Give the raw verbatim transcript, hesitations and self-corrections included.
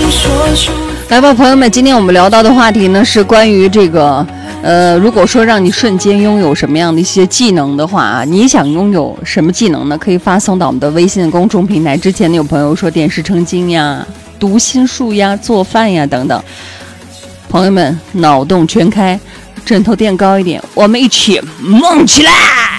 来吧，朋友们，今天我们聊到的话题呢是关于这个，呃，如果说让你瞬间拥有什么样的一些技能的话啊，你想拥有什么技能呢？可以发送到我们的微信公众平台。之前呢有朋友说点石成金呀、读心术呀、做饭呀等等，朋友们脑洞全开，枕头垫高一点，我们一起梦起来。